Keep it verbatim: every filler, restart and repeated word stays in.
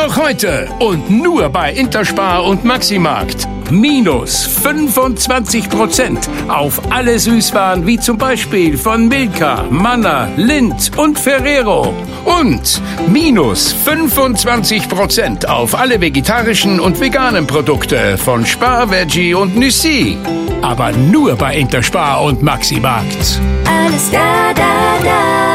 Noch heute und nur bei Interspar und Maximarkt. Minus fünfundzwanzig Prozent auf alle Süßwaren wie zum Beispiel von Milka, Manna, Lindt und Ferrero. Und minus fünfundzwanzig Prozent auf alle vegetarischen und veganen Produkte von Spar, Veggie und Nüssi. Aber nur bei Interspar und Maximarkt. Alles da, da, da.